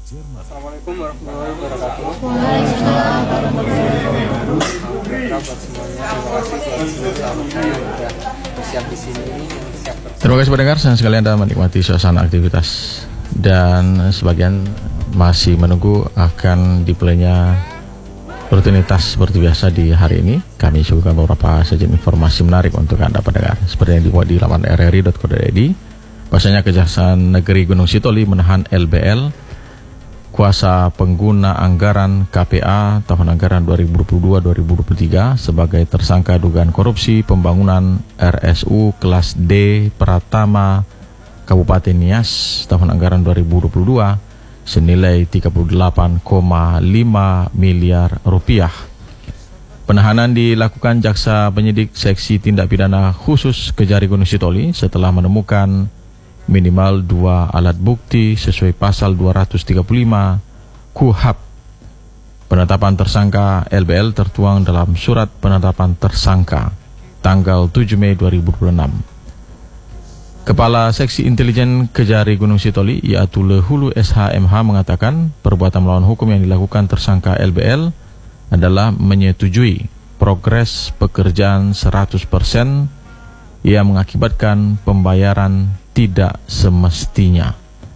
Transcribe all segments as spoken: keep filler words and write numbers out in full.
Assalamualaikum warahmatullahi wabarakatuh. Waalaikumsalam warahmatullahi wabarakatuh. Semuanya, terima kasih buat seluruh sahabat saya yang sudah bersiap di sini. Siap Terima kasih pendengar, senang sekali Anda menikmati suasana aktivitas dan sebagian masih menunggu akan diplaynya rutinitas seperti biasa di hari ini. Kami suguhkan beberapa saja informasi menarik untuk Anda pendengar, seperti yang dimuat di laman r r i dot co dot i d. Bahwasanya Kejaksaan Negeri Gunung Sitoli menahan L B L, kuasa pengguna anggaran K P A tahun anggaran dua ribu dua puluh dua dua ribu dua puluh tiga sebagai tersangka dugaan korupsi pembangunan R S U kelas D Pratama Kabupaten Nias tahun anggaran dua ribu dua puluh dua senilai tiga puluh delapan koma lima miliar rupiah. Penahanan dilakukan Jaksa Penyidik Seksi Tindak Pidana Khusus Kejari Gunung Sitoli setelah menemukan minimal dua alat bukti sesuai pasal dua ratus tiga puluh lima K U H A P. Penetapan tersangka L B L tertuang dalam surat penetapan tersangka tanggal tujuh Mei dua ribu dua puluh enam. Kepala Seksi Intelijen Kejari Gunung Sitoli, yaitu Lehulu S H M H, mengatakan perbuatan melawan hukum yang dilakukan tersangka L B L adalah menyetujui progres pekerjaan seratus persen yang mengakibatkan pembayaran tidak semestinya.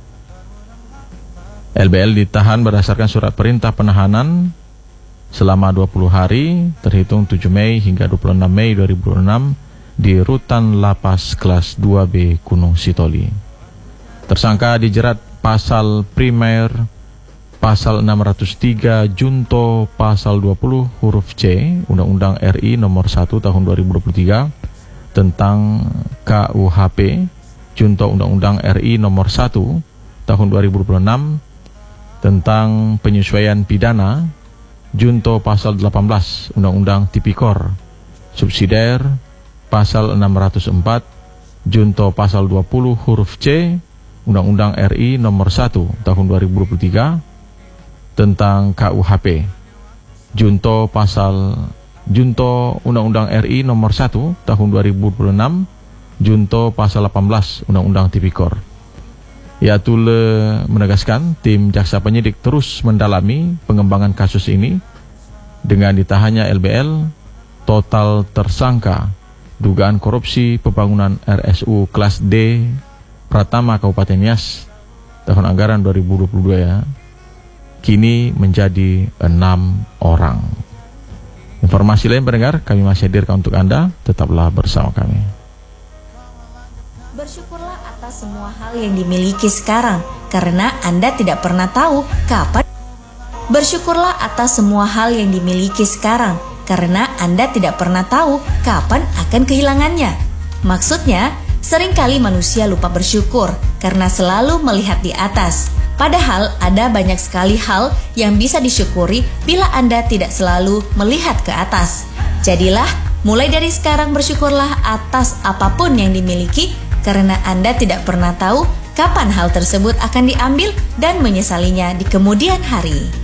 L B L ditahan berdasarkan surat perintah penahanan selama dua puluh hari terhitung tujuh Mei hingga dua puluh enam Mei dua ribu dua puluh enam di Rutan Lapas Kelas dua B Gunung Sitoli. Tersangka dijerat pasal primer pasal enam ratus tiga junto pasal dua puluh huruf C Undang-Undang R I nomor satu tahun dua ribu dua puluh tiga tentang K U H P junto Undang-Undang R I nomor satu tahun dua ribu dua puluh enam tentang penyesuaian pidana junto pasal delapan belas Undang-Undang Tipikor subsidiar pasal enam ratus empat junto pasal dua puluh huruf C Undang-Undang R I nomor satu tahun dua ribu dua puluh tiga tentang K U H P junto pasal junto Undang-Undang R I nomor satu tahun dua ribu dua puluh enam junto pasal delapan belas Undang-Undang Tipikor. Yaitu menegaskan tim jaksa penyidik terus mendalami pengembangan kasus ini dengan ditahannya L B L total tersangka dugaan korupsi pembangunan R S U kelas D Pratama Kabupaten Nias tahun anggaran dua ribu dua puluh dua ya, kini menjadi enam orang. Informasi lain pendengar kami masih hadirkan untuk Anda, tetaplah bersama kami. Bersyukurlah atas semua hal yang dimiliki sekarang, karena Anda tidak pernah tahu kapan. Bersyukurlah atas semua hal yang dimiliki sekarang, karena Anda tidak pernah tahu kapan akan kehilangannya. Maksudnya, seringkali manusia lupa bersyukur karena selalu melihat di atas. Padahal ada banyak sekali hal yang bisa disyukuri bila Anda tidak selalu melihat ke atas. Jadilah, mulai dari sekarang bersyukurlah atas apapun yang dimiliki, karena Anda tidak pernah tahu kapan hal tersebut akan diambil dan menyesalinya di kemudian hari.